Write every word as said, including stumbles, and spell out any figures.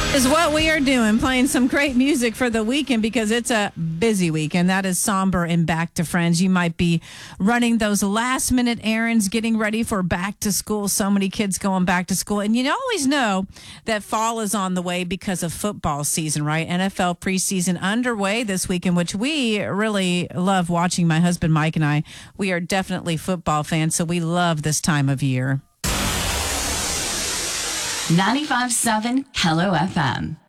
Is what we are doing, playing some great music for the weekend because it's a busy weekend. That is Somber and Back to Friends. You might be running those last minute errands, getting ready for back to school. So many kids going back to school. And you always know that fall is on the way because of football season, right? N F L preseason underway this weekend, which we really love watching. My husband, Mike, and I, we are definitely football fans. So we love this time of year. ninety-five point seven Hello F M.